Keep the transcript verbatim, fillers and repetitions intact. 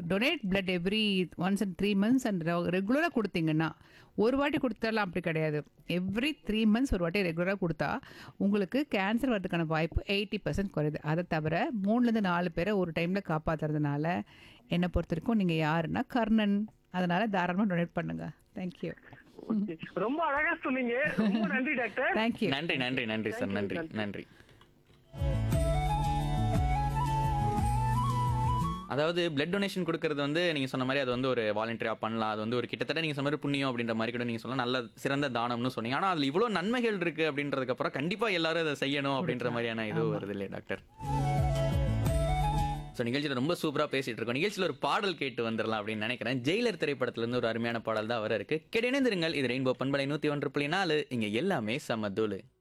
Donate blood every once and three months and ரெகுலராக கொடுத்தீங்கன்னா, ஒரு வாட்டி கொடுத்தாலாம் அப்படி கிடையாது. எவ்ரி த்ரீ மந்த்ஸ் ஒரு வாட்டி ரெகுலராக கொடுத்தா உங்களுக்கு கேன்சர் வரதுக்கான வாய்ப்பு எயிட்டி பர்சன்ட் குறையுது. அதை தவிர மூணுலேருந்து நாலு பேரை ஒரு டைமில் காப்பாற்றுறதுனால என்னை பொறுத்த வரைக்கும் நீங்கள் யாருன்னா கர்ணன். அதனால் தாராளமாக டொனேட் பண்ணுங்கள். தேங்க்யூ. ஓகே. ரொம்ப அழகா சொன்னீங்க. ரொம்ப நன்றி டாக்டர். தேங்க்யூ. நன்றி நன்றி நன்றி சார். நன்றி நன்றி. அதாவது பிளட் டொனேஷன் கொடுக்கறது வந்து நீங்க சொன்ன மாதிரி அது வந்து ஒரு வாலண்டியரா பண்ணலாம். அது வந்து ஒரு கிட்டத்தட்ட நீங்க சொன்ன மாதிரி புண்ணியம் அப்படின்ற மாதிரி கூட நீங்க சொல்லலாம். நல்ல சிறந்த தானம்னு சொன்னீங்க. ஆனா அதுல இவ்வளவு நன்மைகள் இருக்கு அப்படின்றதுக்கு அப்புறம் கண்டிப்பா எல்லாரும் அதை செய்யணும் அப்படின்ற மாதிரியான இது வருது இல்லையா டாக்டர்? ஸோ நிகழ்ச்சியில் ரொம்ப சூப்பராக பேசிட்டு இருக்கோம். நிகழ்ச்சியில் ஒரு பாடல் கேட்டு வந்துடலாம் அப்படின்னு நினைக்கிறேன். ஜெயிலர் திரைப்படத்திலிருந்து ஒரு அருமையான பாடல் தான் வர இருக்கு. கிடைந்திருங்கள். இது ரெயின்போ பண்பலை நூற்றி ஒன்று புள்ளி நாலு. இங்கே எல்லாமே சமதூளு.